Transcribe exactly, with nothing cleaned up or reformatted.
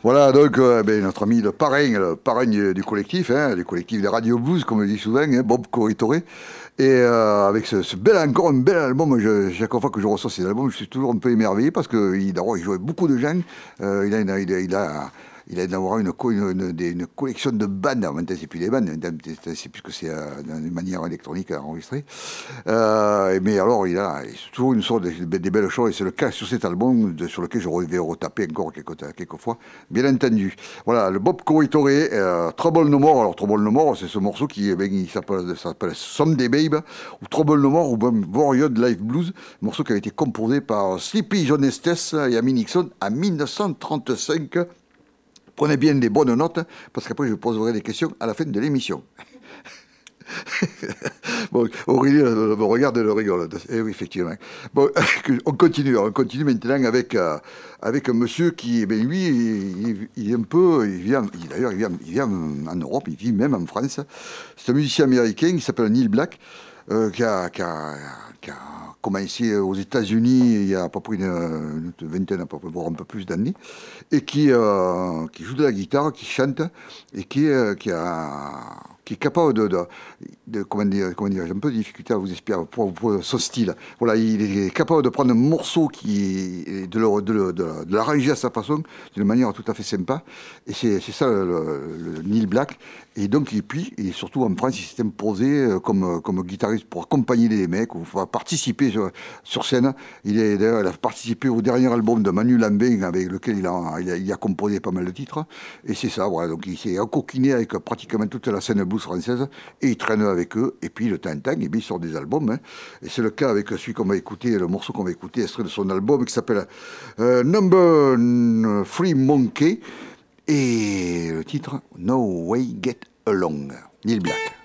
Voilà, donc euh, ben, notre ami le parrain, le parrain du, du collectif, hein, du collectif des Radio Blues, comme on dit souvent, hein, Bob Corritore. Et euh, avec ce, ce bel, encore un bel album, je, chaque fois que je reçois ces albums, je suis toujours un peu émerveillé parce qu'il d'abord, il jouait beaucoup de gens. Euh, il, a, il, a, il, a, il a il a d'avoir une, une, une, une collection de bandes. En même temps, c'est plus des bandes, c'est plus que c'est euh, d'une manière électronique enregistrée. Euh, mais alors, il a toujours une sorte de, des belles choses, et c'est le cas sur cet album de, sur lequel je vais retaper encore quelques, quelques fois, bien entendu. Voilà, le Bob Corritore, euh, Trouble No More. Alors, Trouble No More, c'est ce morceau qui ben, il s'appelle, s'appelle Someday Babe, ou Trouble No More, ou même Warrior Life Blues, morceau qui a été composé par Sleepy John Estes et Amy Nixon en dix-neuf cent trente-cinq. Prenez bien des bonnes notes, parce qu'après je poserai des questions à la fin de l'émission. Bon, Aurélie me regarde et le rigole. Eh oui, effectivement. Bon, on continue. On continue maintenant avec, euh, avec un monsieur qui, ben lui, il, il est un peu, il vient, d'ailleurs, il vient, il vient en Europe, il vit même en France. C'est un musicien américain qui s'appelle Neil Black, euh, qui, a, qui, a, qui a commencé aux États-Unis il y a à peu près une, une vingtaine, à peu près, voire un peu plus d'années, et qui, euh, qui joue de la guitare, qui chante, et qui, euh, qui a qui est capable de, de, de comment dire, comment dire, j'ai un peu de difficulté à vous expliquer pour, pour ce style. Voilà, il est capable de prendre un morceau qui, de, le, de, le, de, de l'arranger à sa façon, d'une manière tout à fait sympa. Et c'est, c'est ça le, le, le Neil Black. Et donc, et puis, et surtout en France, il s'est imposé comme, comme guitariste pour accompagner les mecs, ou participer sur, sur scène. Il, est, d'ailleurs, il a participé au dernier album de Manu Lambin, avec lequel il a, il a, il a composé pas mal de titres. Et c'est ça, voilà. Donc, il s'est encoquiné avec pratiquement toute la scène blues française, et il traîne avec eux, et puis le temps en temps, et bien, il sort des albums, hein. Et c'est le cas avec celui qu'on va écouter, le morceau qu'on va écouter, extrait de son album, qui s'appelle euh, Number Three Monkey, et le titre No Way Get Along, Neil Black.